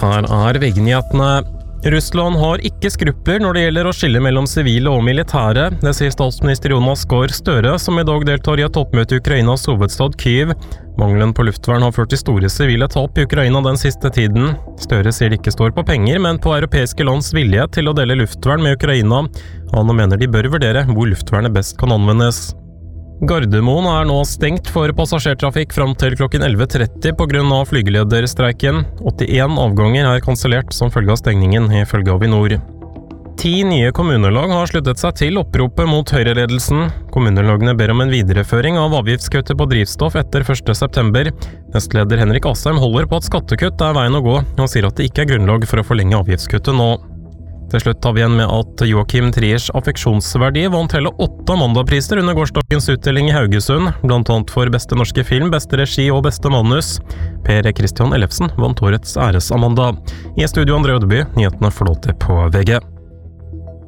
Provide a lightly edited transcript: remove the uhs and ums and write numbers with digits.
Her VG-nyhetene. Russland har ikke skrupler når det gjelder å skille mellom sivile og militære. Det sier statsminister Jonas Gahr Støre, som i dag deltar i et toppmøte i Ukrainas hovedstad Kyiv. Mangelen på luftvern har ført til store sivile tap i Ukraina den siste tiden. Støre sier det ikke står på penger, men på europeiske lands vilje til å dele luftvern med Ukraina. Han mener de bør vurdere hvor luftvernet best kan anvendes. Gardermoen er nå stengt for passasjertrafikk fram til klokken 11:30 på grunn av flygelederstreiken. 81 avganger er kansellert som følge av stengningen, ifølge Avinor. 10 nye kommunelag har sluttet seg til oppropet mot høyreledelsen. Kommunelagene ber om en videreføring av avgiftskuttet på drivstoff etter 1. september. Nestleder Henrik Asheim holder på at skattekutt er veien å gå, og sier at det ikke er grunnlag for å forlenge avgiftskuttet nå. Til slutt tar vi igjen med at Joachim Triers affeksjonsverdi vant hele 8 Amanda-priser under gårsdagens utdeling i Haugesund, blant annet for beste norske film, beste regi og beste manus. Per Christian Ellefsen vant årets æres Amanda. I studio André Ødeby, nyhetene flåter på VG.